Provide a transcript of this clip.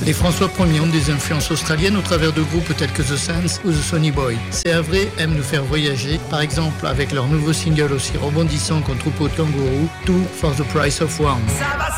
Les François Ier ont des influences australiennes au travers de groupes tels que The Sands ou The Sonny Boy. C'est Havre aime nous faire voyager, par exemple avec leur nouveau single aussi rebondissant qu'un troupeau de kangourous, Two for the Price of One.